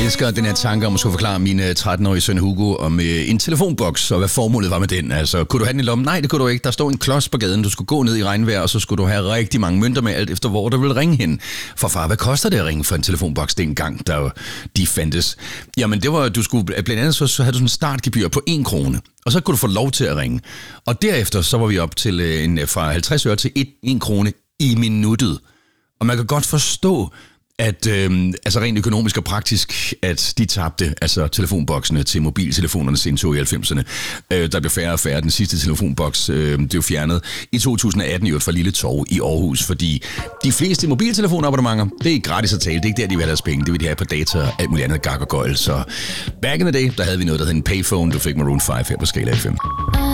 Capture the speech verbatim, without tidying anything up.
elsker den her tanke om at skulle forklare min tretten-årige søn Hugo om øh, en telefonboks, og hvad formålet var med den. Altså, kunne du have den i lommen? Nej, det kunne du ikke. Der stod en klods på gaden, du skulle gå ned i regnvejr, og så skulle du have rigtig mange mønter med, alt efter hvor du ville ringe hen. For far, hvad koster det at ringe for en telefonboks dengang, der de fandtes? Jamen, det var, du skulle, blandt andet så, så havde du sådan en startgebyr på en krone, og så kunne du få lov til at ringe. Og derefter, så var vi op til øh, en, fra halvtreds øre til en krone i minuttet. Og man kan godt forstå, at øh, altså rent økonomisk og praktisk, at de tabte altså telefonboksene til mobiltelefonerne siden i halvfemserne. Øh, der blev færre og færre. Den sidste telefonboks øh, blev fjernet i to tusind atten i et fra Lille Torv i Aarhus, fordi de fleste mobiltelefonabonnementer, det er gratis at tale. Det er ikke der, de vil have deres penge. Det vil de have på data og alt muligt andet gak og gøjl. Så back in the day, der havde vi noget, der hed en payphone. Du fik Maroon fem her på Skala F M.